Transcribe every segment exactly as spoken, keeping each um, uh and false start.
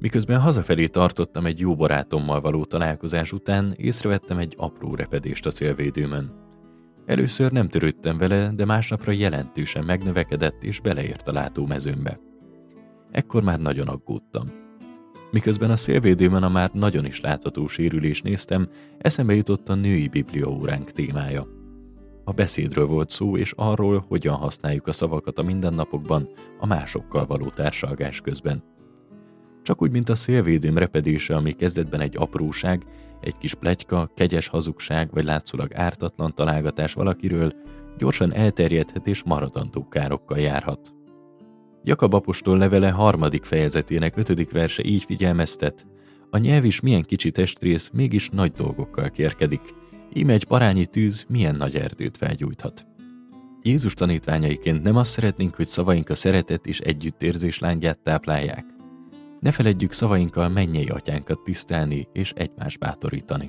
Miközben hazafelé tartottam egy jó barátommal való találkozás után, észrevettem egy apró repedést a szélvédőmön. Először nem törődtem vele, de másnapra jelentősen megnövekedett és beleért a látómezőmbe. Ekkor már nagyon aggódtam. Miközben a szélvédőmön a már nagyon is látható sérülést néztem, eszembe jutott a női bibliaóránk témája. A beszédről volt szó, és arról, hogyan használjuk a szavakat a mindennapokban, a másokkal való társalgás közben. Csak úgy, mint a szélvédőm repedése, ami kezdetben egy apróság, egy kis pletyka, kegyes hazugság vagy látszólag ártatlan találgatás valakiről, gyorsan elterjedhet és maradandó károkkal járhat. Jakab apostol levele harmadik fejezetének ötödik verse így figyelmeztet: a nyelv is milyen kicsi testrész, mégis nagy dolgokkal kérkedik. Íme egy parányi tűz milyen nagy erdőt felgyújthat. Jézus tanítványaiként nem azt szeretnénk, hogy szavaink a szeretet és együttérzés lángját táplálják. Ne feledjük szavainkkal mennyei atyánkat tisztelni és egymást bátorítani.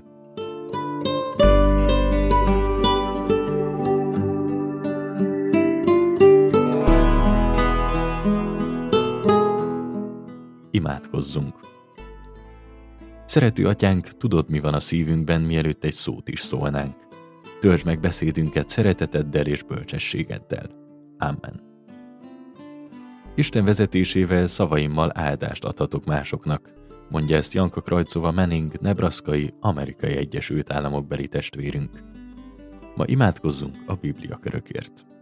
Imádkozzunk! Szerető atyánk, tudod, mi van a szívünkben, mielőtt egy szót is szólnánk. Törtsd meg beszédünket szereteteddel és bölcsességeddel. Amen. Isten vezetésével szavaimmal áldást adhatok másoknak, mondja ezt Janka Krajcova Manning, nebraskai, Amerikai Egyesült Államok beli testvérünk. Ma imádkozzunk a Biblia körökért.